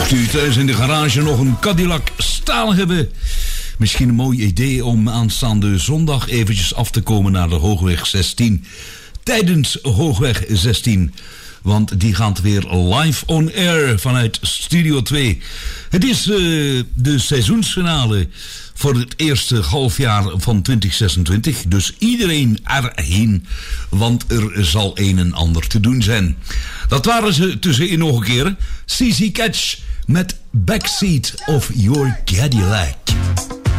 Mocht u thuis in de garage nog een Cadillac staan hebben, misschien een mooi idee om aanstaande zondag eventjes af te komen naar de Hoogweg 16. Tijdens Hoogweg 16. Want die gaat weer live on air vanuit Studio 2. Het is de seizoensfinale voor het eerste halfjaar van 2026. Dus iedereen erheen, want er zal een en ander te doen zijn. Dat waren ze tussenin nog een keer. CC Catch met Backseat of Your Cadillac.